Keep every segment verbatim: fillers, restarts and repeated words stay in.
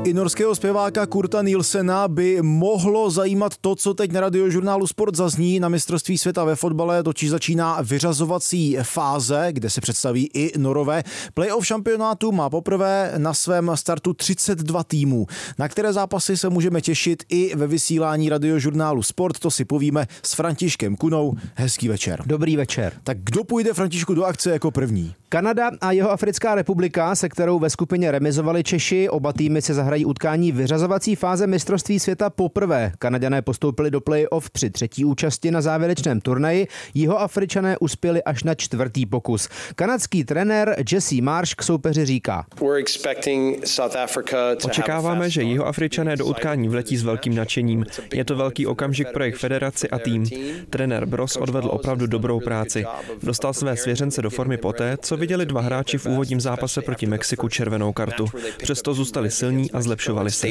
I norského zpěváka Kurta Nielsena by mohlo zajímat to, co teď na Radiožurnálu Sport zazní. Na mistrovství světa ve fotbale totiž začíná vyřazovací fáze, kde se představí i Norové. Playoff šampionátu má poprvé na svém startu třicet dva týmů. Na které zápasy se můžeme těšit i ve vysílání Radiožurnálu Sport, to si povíme s Františkem Kunou. Hezký večer. Dobrý večer. Tak kdo půjde, Františku, do akce jako první? Kanada a Jihoafrická republika, se kterou ve skupině remizovali Češi. Oba týmy se zahrají utkání vyřazovací fáze mistrovství světa poprvé. Kanaďané postoupili do play-off při třetí účasti na závěrečném turnaji. Jihoafričané uspěli až na čtvrtý pokus. Kanadský trenér Jesse Marsh k soupeři říká: Očekáváme, že Jihoafričané do utkání vletí s velkým nadšením. Je to velký okamžik pro jejich federaci a tým. Trenér Bros odvedl opravdu dobrou práci. Dostal své svěřence do formy poté, co viděli dva hráči v úvodním zápase proti Mexiku červenou kartu. Přesto zůstali silní a zlepšovali se.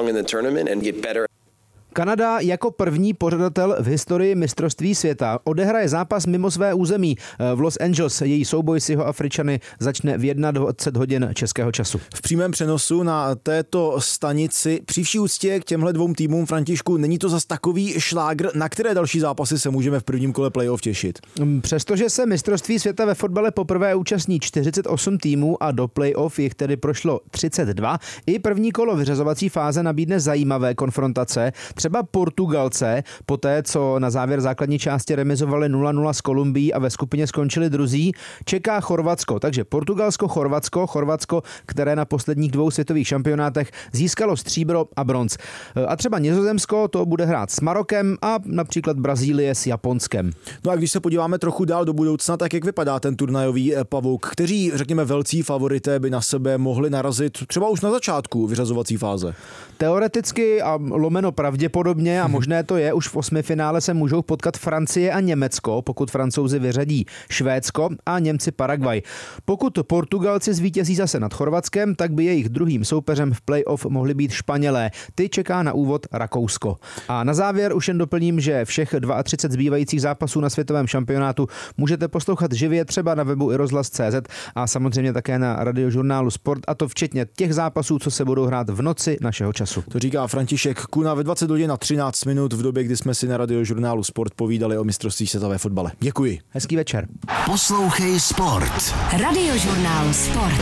Kanada jako první pořadatel v historii mistrovství světa odehraje zápas mimo své území. V Los Angeles její souboj s Jihoafričany začne v dvacet jedna hodin českého času. V přímém přenosu na této stanici při vší úctě k těmhle dvou týmům, Františku, není to zas takový šlágr, na které další zápasy se můžeme v prvním kole playoff těšit? Přestože se mistrovství světa ve fotbale poprvé účastní čtyřicet osm týmů a do playoff jich tedy prošlo třicet dva, i první kolo vyřazovací fáze nabídne zajímavé konfrontace. Třeba Portugalce, poté co na závěr základní části remizovali nula nula s Kolumbií a ve skupině skončili druzí, čeká Chorvatsko. Takže Portugalsko, Chorvatsko, Chorvatsko, které na posledních dvou světových šampionátech získalo stříbro a bronz. A třeba Nizozemsko to bude hrát s Marokem a například Brazílie s Japonskem. No a když se podíváme trochu dál do budoucna, tak jak vypadá ten turnajový pavouk? Kteří, řekněme, velcí favorité by na sebe mohli narazit třeba už na začátku vyřazovací fáze? Teoreticky a lomeno pravděpodobně a možné to je, už v osmifinále se můžou potkat Francie a Německo, pokud Francouzi vyřadí Švédsko a Němci Paraguay. Pokud Portugalci zvítězí zase nad Chorvatskem, tak by jejich druhým soupeřem v playoff mohli být Španělé. Ty čeká na úvod Rakousko. A na závěr už jen doplním, že všech třicet dva zbývajících zápasů na světovém šampionátu můžete poslouchat živě třeba na webu i rozhlas tečka cé zet a samozřejmě také na Radiožurnálu Sport, a to včetně těch zápasů, co se budou hrát v noci našeho času. To říká František Kuna ve dvacet hodin na třináct minut v době, kdy jsme si na Radiožurnálu Sport povídali o mistrovství světa ve fotbale. Děkuji. Hezký večer. Poslouchej Sport. Radiožurnál Sport.